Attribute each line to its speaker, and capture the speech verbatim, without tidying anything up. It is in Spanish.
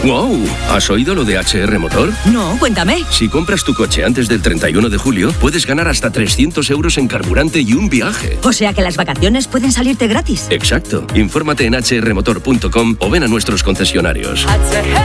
Speaker 1: ¡Wow! ¿Has oído lo de H R Motor?
Speaker 2: No, cuéntame.
Speaker 1: Si compras tu coche antes del treinta y uno de julio, puedes ganar hasta trescientos euros en carburante y un viaje.
Speaker 2: O sea que las vacaciones pueden salirte gratis.
Speaker 1: Exacto. Infórmate en h r motor punto com o ven a nuestros concesionarios.